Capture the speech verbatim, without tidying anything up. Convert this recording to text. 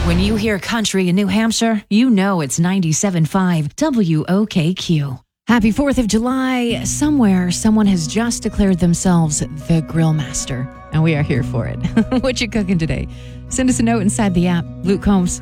When you hear country in New Hampshire, you know it's ninety-seven point five W O K Q. Happy fourth of July. Somewhere, someone has just declared themselves the grill master, and we are here for it. What you cooking today? Send us a note inside the app. Luke Combs.